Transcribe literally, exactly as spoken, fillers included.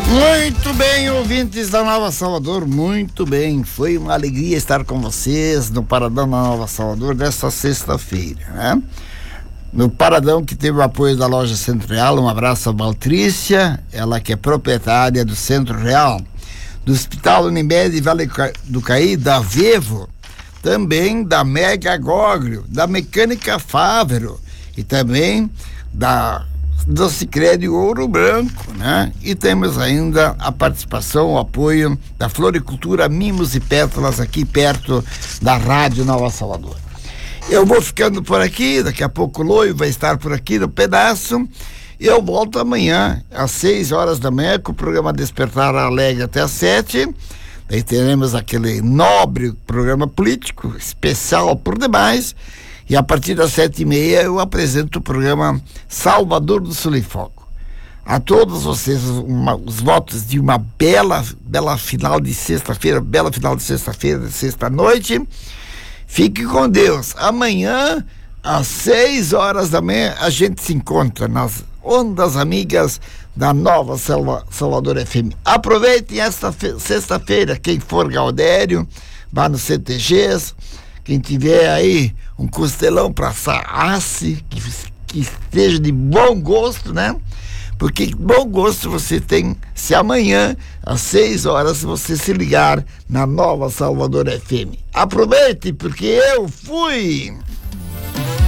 Muito bem, ouvintes da Nova Salvador, muito bem. Foi uma alegria estar com vocês no Paradão da Nova Salvador desta sexta-feira, né? No Paradão que teve o apoio da loja Centro Real. Um abraço a Baltrícia, ela que é proprietária do Centro Real, do Hospital Unimed Vale do Caí, da Vevo, também da Mega Góglio, da Mecânica Fávero e também da do Sicredi Ouro Branco, né? E temos ainda a participação, o apoio da Floricultura Mimos e Pétalas, aqui perto da Rádio Nova Salvador. Eu vou ficando por aqui, daqui a pouco o Loio vai estar por aqui no pedaço. Eu volto amanhã às seis horas da manhã com o programa Despertar Alegre até às sete. Daí teremos aquele nobre programa político especial por demais. E a partir das sete e meia eu apresento o programa Salvador do Sul e Foco. A todos vocês uma, os votos de uma bela, bela final de sexta-feira, bela final de sexta-feira, de sexta-noite. Fique com Deus. Amanhã, às seis horas da manhã, a gente se encontra nas ondas amigas da Nova Salva, Salvador F M. Aproveitem esta sexta-feira, quem for Gaudério, vá no C T Gs. Quem tiver aí um costelão para assar, asse, que, que esteja de bom gosto, né? Porque bom gosto você tem se amanhã, às seis horas, você se ligar na Nova Salvador F M. Aproveite, porque eu fui!